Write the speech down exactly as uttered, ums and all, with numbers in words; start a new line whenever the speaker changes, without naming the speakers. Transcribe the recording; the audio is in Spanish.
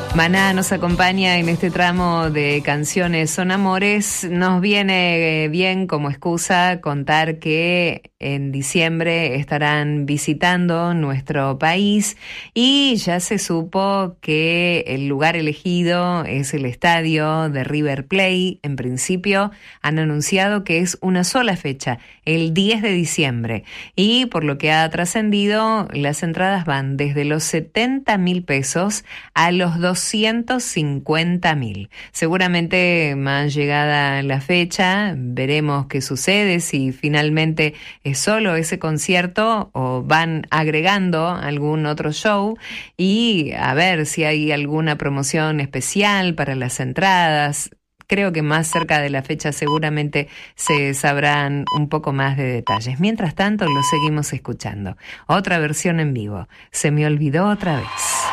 Maná nos acompaña en este tramo de Canciones Son Amores. Nos viene bien como excusa contar que en diciembre estarán visitando nuestro país y ya se supo que el lugar elegido es el estadio de River Plate. En principio han anunciado que es una sola fecha, el diez de diciembre, y por lo que ha trascendido, las entradas van desde los setenta mil pesos a los doscientos cincuenta mil. Seguramente más llegada la fecha, veremos qué sucede, si finalmente es solo ese concierto o van agregando algún otro show, y a ver si hay alguna promoción especial para las entradas. Creo que más cerca de la fecha seguramente se sabrán un poco más de detalles. Mientras tanto, lo seguimos escuchando. Otra versión en vivo. Se me olvidó otra vez.